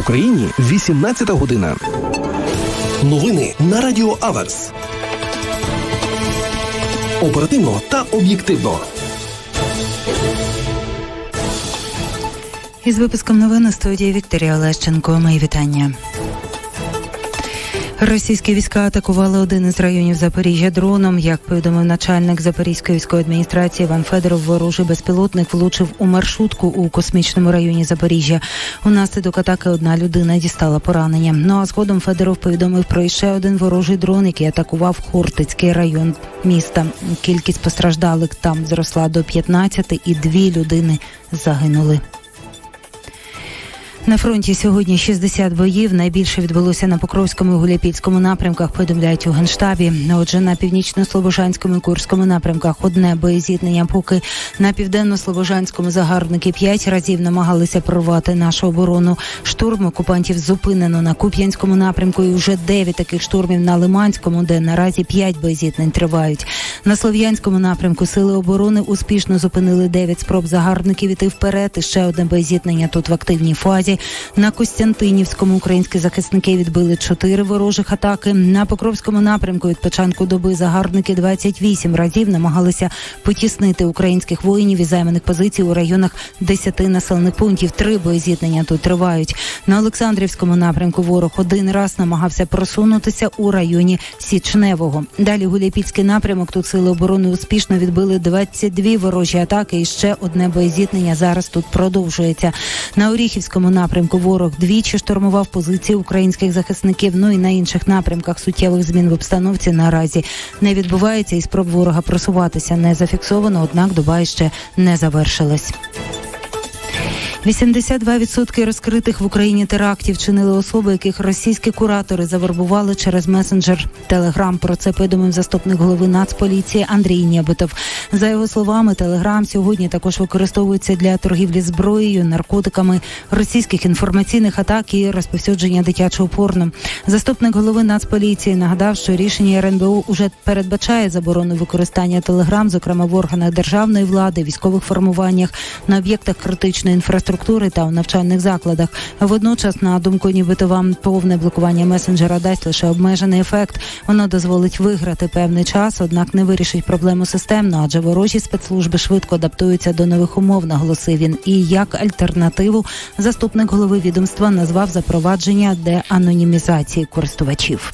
Україні 18 година. Новини на Радіо Аверс. Оперативно та об'єктивно. Із випуском новин у студії Вікторія Олещенко. Мої вітання. Російські війська атакували один із районів Запоріжжя дроном. Як повідомив начальник Запорізької військової адміністрації Іван Федоров, ворожий безпілотник влучив у маршрутку у космічному районі Запоріжжя. Унаслідок атаки одна людина дістала поранення. Ну а згодом Федоров повідомив про ще один ворожий дрон, який атакував Хортицький район міста. Кількість постраждалих там зросла до 15 і 2 людини загинули. На фронті сьогодні 60 боїв. Найбільше відбулося на Покровському і Гуляйпільському напрямках, повідомляють у Генштабі. Отже, на Північно-Слобожанському і Курському напрямках одне боєзіткнення, поки на Південно-Слобожанському загарбники 5 разів намагалися прорвати нашу оборону. Штурм окупантів зупинено на Куп'янському напрямку і вже 9 таких штурмів на Лиманському, де наразі 5 боєзіткнень тривають. На Слов'янському напрямку сили оборони успішно зупинили 9 спроб загарбників іти вперед. І ще одне боєзіткнення тут в активній фазі. На Костянтинівському українські захисники відбили 4 ворожих атаки. На Покровському напрямку від початку доби загарбники 28 разів намагалися потіснити українських воїнів із займаних позицій у районах 10 населених пунктів. 3 боєзіткнення тут тривають. На Олександрівському напрямку ворог 1 раз намагався просунутися у районі Січневого. Далі Гуляйпільський напрямок. Тут сили оборони успішно відбили 22 ворожі атаки і ще одне боєзіткнення зараз тут продовжується. На Оріхівському напрямку ворог двічі штурмував позиції українських захисників. Ну і на інших напрямках суттєвих змін в обстановці наразі не відбувається і спроб ворога просуватися не зафіксовано, однак доба ще не завершилась. 82% розкритих в Україні терактів чинили особи, яких російські куратори завербували через месенджер Telegram. Про це повідомив заступник голови Нацполіції Андрій Нєбитов. За його словами, Telegram сьогодні також використовується для торгівлі зброєю, наркотиками, російських інформаційних атак і розповсюдження дитячого порно. Заступник голови Нацполіції нагадав, що рішення РНБО уже передбачає заборону використання Telegram, зокрема в органах державної влади, військових формуваннях, на об'єктах критичної інфраструктури та у навчальних закладах. Водночас, на думку Нєбитова, повне блокування месенджера дасть лише обмежений ефект. Воно дозволить виграти певний час, однак не вирішить проблему системно, адже ворожі спецслужби швидко адаптуються до нових умов, наголосив він. І як альтернативу заступник голови відомства назвав запровадження деанонімізації користувачів.